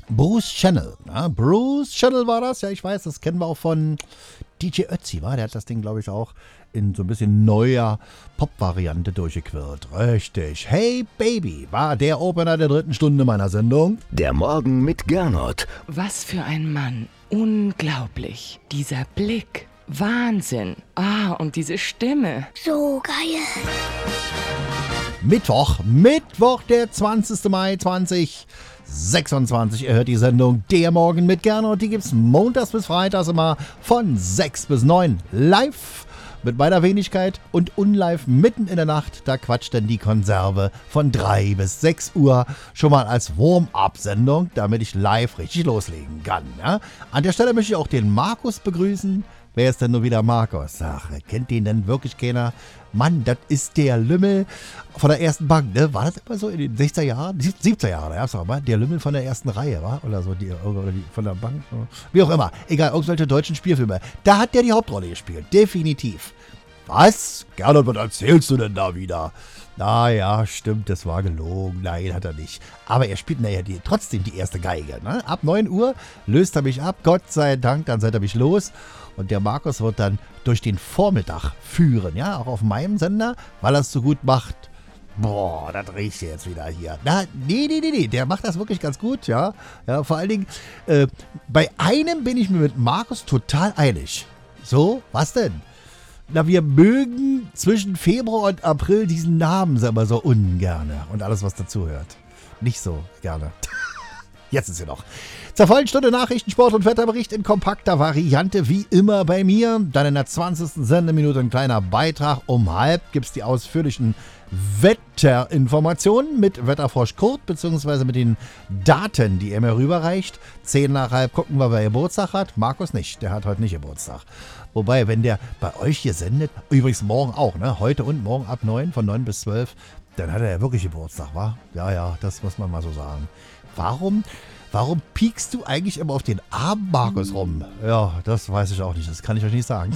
Bruce Channel. Ja, Bruce Channel war das. Ja, ich weiß, das kennen wir auch von DJ Ötzi, war. Der hat das Ding, glaube ich, auch in so ein bisschen neuer Pop-Variante durchgequirlt. Richtig. Hey Baby war der Opener der 3. Stunde meiner Sendung. Der Morgen mit Gernot. Was für ein Mann. Unglaublich. Dieser Blick. Wahnsinn. Und diese Stimme. So geil. Mittwoch, der 20. Mai 2026. Ihr hört die Sendung Der Morgen mit Gernot. Die gibt's montags bis freitags immer von 6 bis 9 live. Mit meiner Wenigkeit und unlive mitten in der Nacht, da quatscht dann die Konserve von 3 bis 6 Uhr schon mal als Warm-up-Sendung, damit ich live richtig loslegen kann. Ja? An der Stelle möchte ich auch den Markus begrüßen. Wer ist denn nur wieder Markus? Ach, kennt den denn wirklich keiner? Mann, das ist der Lümmel von der ersten Bank, ne? War das immer so in den 60er Jahren? 70er Jahren, ja, sag mal. Der Lümmel von der ersten Reihe, war? Oder so, die von der Bank? Wie auch immer. Egal, irgendwelche deutschen Spielfilme. Da hat der die Hauptrolle gespielt, definitiv. Was? Gernot, was erzählst du denn da wieder? Ja, stimmt, das war gelogen. Nein, hat er nicht. Aber er spielt trotzdem die erste Geige. Ne? Ab 9 Uhr löst er mich ab, Gott sei Dank, dann seid er mich los. Und der Markus wird dann durch den Vormittag führen, ja, auch auf meinem Sender, weil er es so gut macht. Boah, das riecht jetzt wieder hier. Nee, der macht das wirklich ganz gut, ja. Ja, vor allen Dingen, bei einem bin ich mir mit Markus total einig. So, was denn? Na, wir mögen zwischen Februar und April diesen Namen aber so ungerne und alles, was dazugehört. Nicht so gerne. Jetzt ist sie noch. Zur vollen Stunde Nachrichten, Sport und Wetterbericht in kompakter Variante, wie immer bei mir. Dann in der 20. Sendeminute ein kleiner Beitrag. Um 12:30 gibt es die ausführlichen Wetterinformationen mit Wetterfrosch Kurt, beziehungsweise mit den Daten, die er mir rüberreicht. 10:50 gucken wir, wer Geburtstag hat. Markus nicht, der hat heute nicht Geburtstag. Wobei, wenn der bei euch hier sendet, übrigens morgen auch, ne? Heute und morgen ab 9, von 9 bis 12, dann hat er ja wirklich Geburtstag, wa? Ja, das muss man mal so sagen. Warum piekst du eigentlich immer auf den armen Markus rum? Ja, das weiß ich auch nicht, das kann ich euch nicht sagen.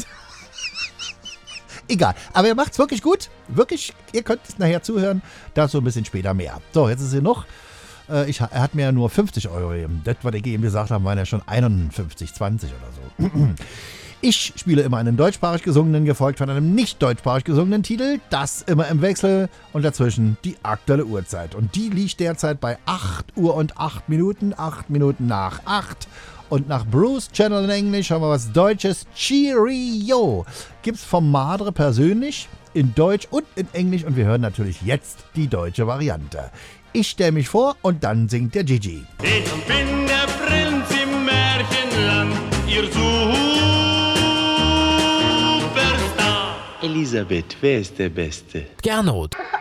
Egal, aber er macht's wirklich gut. Wirklich, ihr könnt es nachher zuhören, dazu ein bisschen später mehr. So, jetzt ist hier noch. Er hat mir ja nur 50 Euro gegeben. Das, was ich eben gesagt habe, waren ja schon 51,20 oder so. Ich spiele immer einen deutschsprachig gesungenen, gefolgt von einem nicht deutschsprachig gesungenen Titel. Das immer im Wechsel und dazwischen die aktuelle Uhrzeit. Und die liegt derzeit bei 8 Uhr und 8 Minuten, 8 Minuten nach 8. Und nach Bruce Channel in Englisch haben wir was Deutsches. Cheerio! Gibt's vom Madre persönlich, in Deutsch und in Englisch. Und wir hören natürlich jetzt die deutsche Variante. Ich stelle mich vor und dann singt der Gigi. Ich bin der Prinz im Märchenland, ihr Superstar. Elisabeth, wer ist der Beste? Gernot.